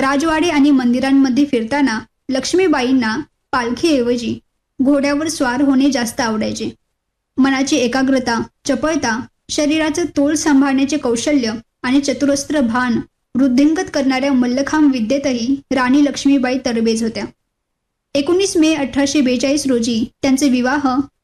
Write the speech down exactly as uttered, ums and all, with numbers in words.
राजवाडे आणि मंदिरांमध्ये फिरताना लक्ष्मीबाईंना पालखीऐवजी घोड्यावर स्वार होणे जास्त आवडायचे. मनाची एकाग्रता, चपळता, शरीराचं तोल सांभाळण्याचे कौशल्य आणि चतुरस्त्र भान वृद्धिंगत करणाऱ्या मल्लखांब विद्येतही राणी लक्ष्मीबाई तरबेज होत्या. एकोणीस मे अठराशे बेचाळीस रोजी त्यांचे विवाह